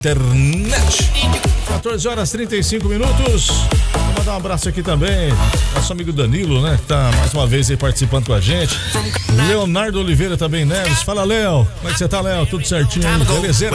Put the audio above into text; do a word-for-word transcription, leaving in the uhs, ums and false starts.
internet. quatorze horas e trinta e cinco minutos. Vou mandar um abraço aqui também. Nosso amigo Danilo, né? Que tá mais uma vez aí participando com a gente. Leonardo Oliveira também, Neves. Fala, Léo. Como é que você tá, Léo? Tudo certinho aí? Beleza?